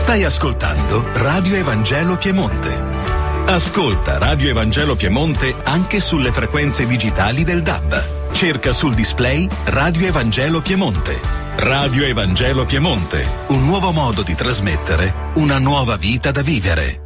Stai ascoltando Radio Evangelo Piemonte. Ascolta Radio Evangelo Piemonte anche sulle frequenze digitali del DAB. Cerca sul display Radio Evangelo Piemonte. Radio Evangelo Piemonte, un nuovo modo di trasmettere una nuova vita da vivere.